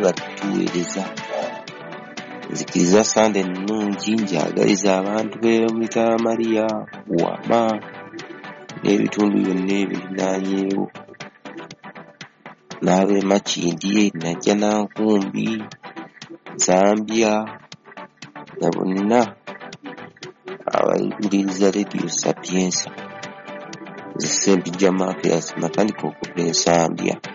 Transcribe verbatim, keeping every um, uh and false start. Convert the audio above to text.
batuweereza. Nzikiriza Sande ennungi, njagaliza abantu b'Omutara Maria, Wama n'ebitundu byonna ebirinaanyeewo, n'ab'e Makindye, Najja Nankumbi, Zambia, na bonna abayiguliriza Radio Sapienza. Nze Ssempijja Mathias, matandika okuva Ensambya.